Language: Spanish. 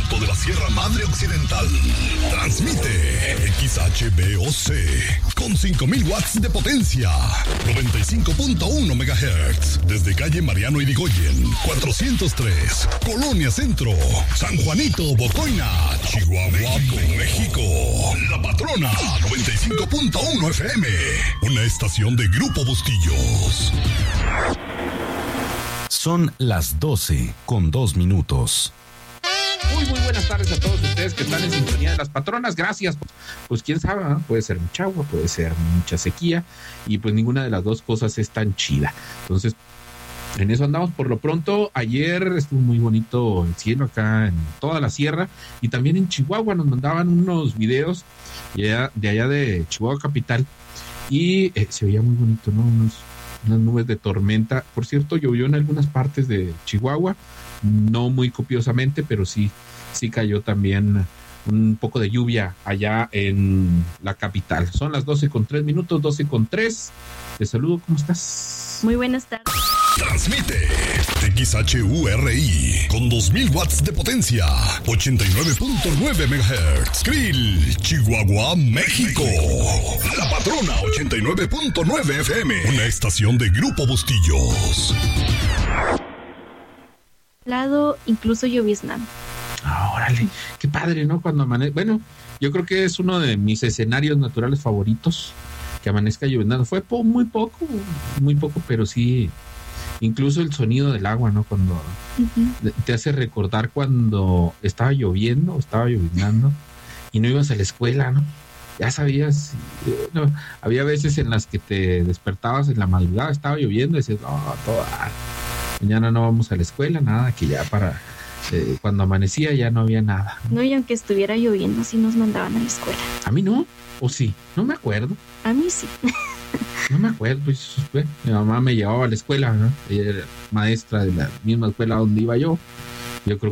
alto de la Sierra Madre Occidental. Transmite XHBOC con 5,000 watts de potencia. 95.1 MHz. Desde calle Mariano Irigoyen, 403, Colonia Centro, San Juanito, Bocoina, Chihuahua, México. La Patrona, 95.1 FM. Una estación de Grupo Bustillos. Son las 12:02. Muy buenas tardes a todos ustedes que están en sintonía de Las Patronas. Gracias. Pues quién sabe, ¿no? Puede ser mucha agua, puede ser mucha sequía y pues ninguna de las dos cosas es tan chida. Entonces, en eso andamos por lo pronto. Ayer estuvo muy bonito el cielo acá en toda la sierra y también en Chihuahua. Nos mandaban unos videos de allá de Chihuahua capital y se veía muy bonito, ¿no? Unas nubes de tormenta. Por cierto, llovió en algunas partes de Chihuahua, no muy copiosamente, pero sí cayó también un poco de lluvia allá en la capital. Son las 12:03, 12:03. Te saludo, ¿cómo estás? Muy buenas tardes. Transmite XHURI con 2,000 watts de potencia, 89.9 MHz. Krill, Chihuahua, México. La Patrona, 89.9 FM. Una estación de Grupo Bustillos. Lado, incluso lloviznando. Órale, qué padre, ¿no? Cuando amanece. Bueno, yo creo que es uno de mis escenarios naturales favoritos, que amanezca lloviznando. Fue muy poco, pero sí. Incluso el sonido del agua, ¿no? Cuando te hace recordar cuando estaba lloviendo, estaba lloviznando y no ibas a la escuela, ¿no? Ya sabías, no, había veces en las que te despertabas en la madrugada, estaba lloviendo y decías, mañana no vamos a la escuela, nada, que ya para cuando amanecía ya no había nada. No, y aunque estuviera lloviendo, sí nos mandaban a la escuela. A mí no, o sí, no me acuerdo. A mí sí. No me acuerdo, pues, mi mamá me llevaba a la escuela, ¿no? Ella era maestra de la misma escuela donde iba yo. Yo creo